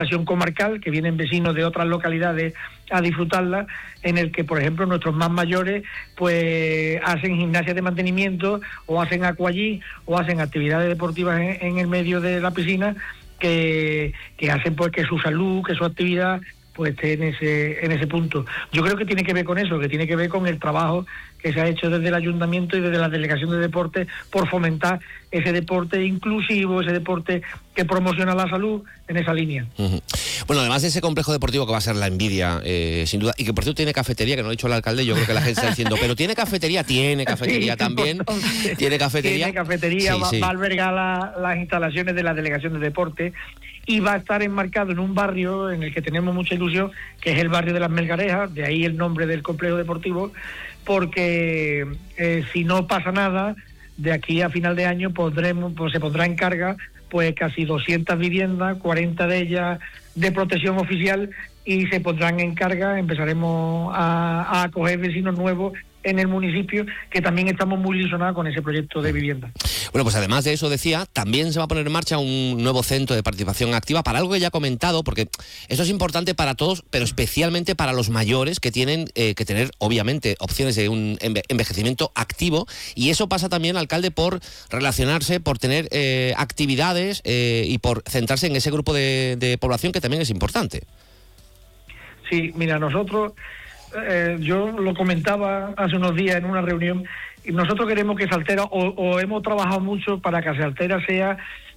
comarcal, que vienen vecinos de otras localidades a disfrutarla, en el que, por ejemplo, nuestros más mayores pues hacen gimnasia de mantenimiento, o hacen aquagym, o hacen actividades deportivas en el medio de la piscina, que hacen pues que su salud, que su actividad pues esté en ese punto. Yo creo que tiene que ver con eso, que tiene que ver con el trabajo que se ha hecho desde el Ayuntamiento y desde la Delegación de Deportes por fomentar ese deporte inclusivo, ese deporte que promociona la salud en esa línea. Uh-huh. Bueno, además de ese complejo deportivo que va a ser la envidia, sin duda, y que por cierto tiene cafetería, que no lo ha dicho el alcalde, yo creo que la gente está diciendo, pero tiene cafetería sí, también, tiene cafetería, sí. Va a albergar las instalaciones de la Delegación de Deportes, y va a estar enmarcado en un barrio en el que tenemos mucha ilusión, que es el barrio de Las Melgarejas, de ahí el nombre del complejo deportivo, porque si no pasa nada, de aquí a final de año se pondrá en carga pues casi 200 viviendas, 40 de ellas de protección oficial, y se pondrán en carga, empezaremos a acoger vecinos nuevos en el municipio, que también estamos muy ilusionados con ese proyecto de vivienda. Bueno, pues además de eso, decía, también se va a poner en marcha un nuevo centro de participación activa, para algo que ya he comentado, porque eso es importante para todos, pero especialmente para los mayores, que tienen que tener, obviamente, opciones de un envejecimiento activo, y eso pasa también, alcalde, por relacionarse, por tener actividades y por centrarse en ese grupo de población, que también es importante. Sí, mira, nosotros... yo lo comentaba hace unos días en una reunión, y nosotros queremos que Saltera, o hemos trabajado mucho para que Saltera sea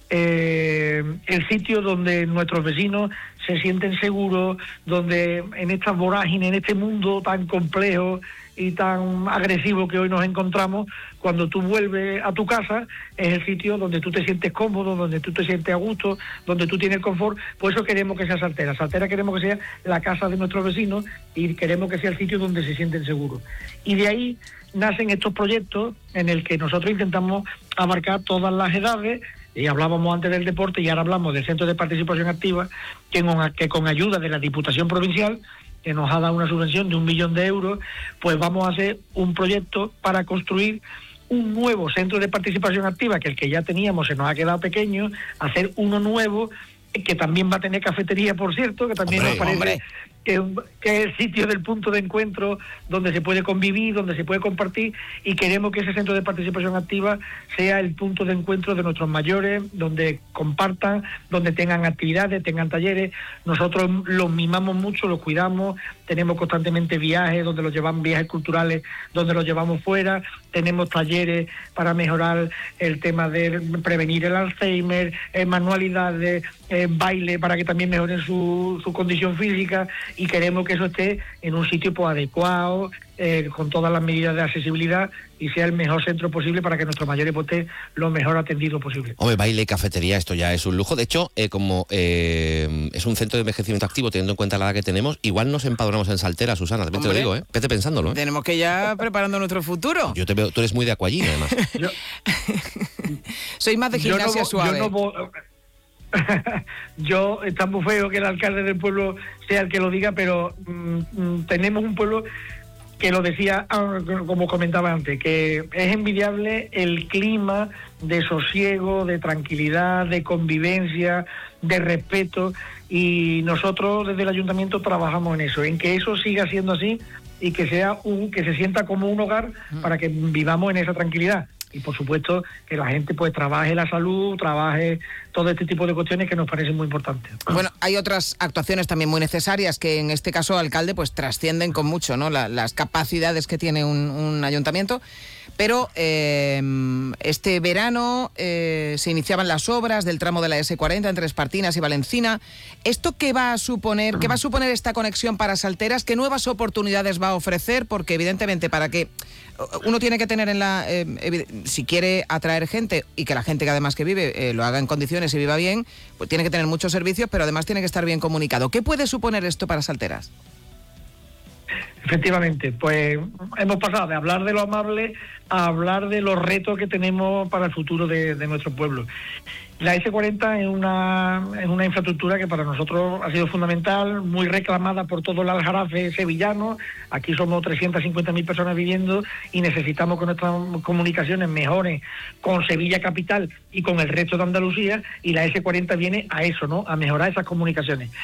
el sitio donde nuestros vecinos se sienten seguros, donde en estas vorágines, en este mundo tan complejo y tan agresivo que hoy nos encontramos, cuando tú vuelves a tu casa, es el sitio donde tú te sientes cómodo, donde tú te sientes a gusto, donde tú tienes confort. Por eso queremos que sea Saltera. Saltera queremos que sea la casa de nuestros vecinos, y queremos que sea el sitio donde se sienten seguros. Y de ahí nacen estos proyectos en el que nosotros intentamos abarcar todas las edades, y hablábamos antes del deporte y ahora hablamos del Centro de Participación Activa, que con ayuda de la Diputación Provincial, que nos ha dado una subvención de 1 millón de euros, pues vamos a hacer un proyecto para construir un nuevo centro de participación activa, que el que ya teníamos se nos ha quedado pequeño, hacer uno nuevo, que también va a tener cafetería, por cierto, que también nos parece que es el sitio del punto de encuentro donde se puede convivir, donde se puede compartir, y queremos que ese centro de participación activa sea el punto de encuentro de nuestros mayores, donde compartan, donde tengan actividades, tengan talleres. Nosotros los mimamos mucho, los cuidamos, tenemos constantemente viajes, donde los llevamos, viajes culturales, donde los llevamos fuera, tenemos talleres para mejorar el tema de prevenir el Alzheimer, manualidades, baile, para que también mejoren su condición física, y queremos que eso esté en un sitio pues adecuado, con todas las medidas de accesibilidad, y sea el mejor centro posible para que nuestros mayores pues estén lo mejor atendidos posible. Hombre, baile y cafetería, esto ya es un lujo. De hecho, como es un centro de envejecimiento activo, teniendo en cuenta la edad que tenemos, igual nos empadronamos en Saltera, Susana, también te lo digo, vete pensándolo. Tenemos que ya preparando nuestro futuro. Yo te veo, tú eres muy de aquagym, además. Soy más de gimnasia suave. Yo, está muy feo que el alcalde del pueblo sea el que lo diga, pero tenemos un pueblo que lo decía, como comentaba antes, que es envidiable el clima de sosiego, de tranquilidad, de convivencia, de respeto, y nosotros desde el ayuntamiento trabajamos en eso, en que eso siga siendo así, y que sea que se sienta como un hogar, para que vivamos en esa tranquilidad. Y por supuesto que la gente pues trabaje la salud, trabaje todo este tipo de cuestiones que nos parecen muy importantes. Bueno, hay otras actuaciones también muy necesarias que en este caso, alcalde, pues trascienden con mucho, ¿no? Las capacidades que tiene un ayuntamiento. Pero este verano se iniciaban las obras del tramo de la S40 entre Espartinas y Valencina. ¿Esto qué va a suponer? ¿Qué va a suponer esta conexión para Salteras? ¿Qué nuevas oportunidades va a ofrecer? Porque evidentemente para que uno tiene que tener si quiere atraer gente, y que la gente que además que vive lo haga en condiciones y viva bien, pues tiene que tener muchos servicios, pero además tiene que estar bien comunicado. ¿Qué puede suponer esto para Salteras? Efectivamente, pues hemos pasado de hablar de lo amable a hablar de los retos que tenemos para el futuro de nuestro pueblo. La S40 es una infraestructura que para nosotros ha sido fundamental, muy reclamada por todo el aljarafe sevillano. Aquí somos 350.000 personas viviendo y necesitamos que nuestras comunicaciones mejoren con Sevilla capital y con el resto de Andalucía, y la S40 viene a eso, ¿no? A mejorar esas comunicaciones.